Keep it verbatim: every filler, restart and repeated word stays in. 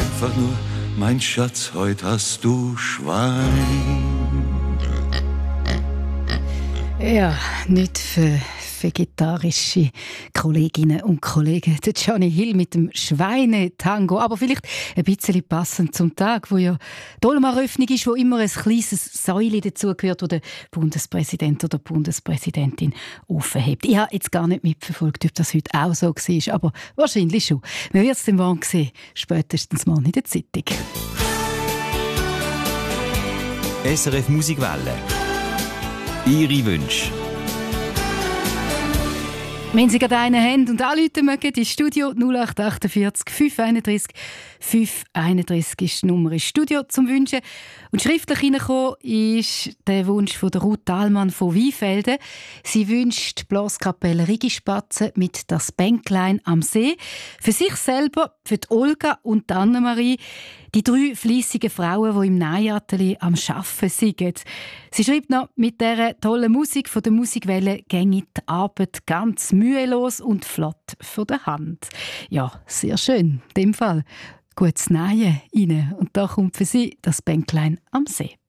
einfach nur, mein Schatz, heute hast du Schwein. Ja, nicht für vegetarische Kolleginnen und Kollegen. Der Johnny Hill mit dem Schweinetango. Aber vielleicht ein bisschen passend zum Tag, wo ja die Dolmaröffnung ist, wo immer ein kleines Säule dazugehört, wo der Bundespräsident oder die Bundespräsidentin aufhebt. Ich habe jetzt gar nicht mitverfolgt, ob das heute auch so war, aber wahrscheinlich schon. Wir werden es dann morgen sehen, spätestens morgen in der Zeitung. S R F Musikwelle. Ihre Wünsche. Wenn Sie gerade einen haben und anrufen mögen, ins Studio null acht achtundvierzig fünf einunddreißig fünf einunddreißig ist die Nummer ins Studio zum Wünschen. Und schriftlich reingekommen ist der Wunsch von der Ruth Dahlmann von Weinfelden. Sie wünscht die Blaskapelle Rigispatzen mit «Das Bänklein am See» für sich selber, für die Olga und die Annemarie, die drei fleissigen Frauen, die im Nähatelier am Arbeiten sind. Sie schreibt noch, mit dieser tollen Musik von der Musikwelle ginge die Arbeit ganz mühelos und flott von der Hand. Ja, sehr schön, in dem Fall. Gutes Nähen rein. Und da kommt für sie «Das Bänklein am See».